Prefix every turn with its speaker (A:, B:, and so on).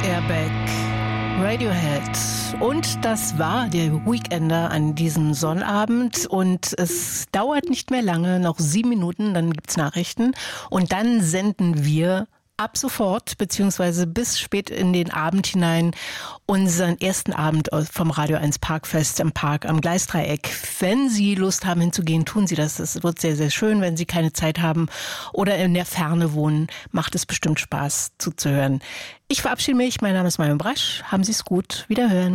A: Airbag, Radiohead. Und das war der Weekender an diesem Sonnabend. Und es dauert nicht mehr lange, noch 7 Minuten, dann gibt's Nachrichten. Und dann senden wir ab sofort, beziehungsweise bis spät in den Abend hinein, unseren ersten Abend vom Radio 1 Parkfest im Park am Gleisdreieck. Wenn Sie Lust haben hinzugehen, tun Sie das. Es wird sehr, sehr schön. Wenn Sie keine Zeit haben oder in der Ferne wohnen, macht es bestimmt Spaß zuzuhören. Ich verabschiede mich. Mein Name ist Marion Brasch. Haben Sie es gut. Wiederhören.